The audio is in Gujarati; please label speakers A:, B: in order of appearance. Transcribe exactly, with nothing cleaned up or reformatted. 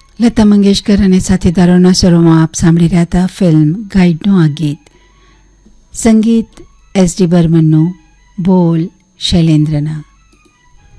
A: લતા મંગેશકર અને સાથીદારોના સ્વરોમાં આપ સાંભળી રહ્યા હતા ફિલ્મ ગાઈડનું આ ગીત. સંગીત એસ ડી બર્મનનું, બોલ શૈલેન્દ્રના.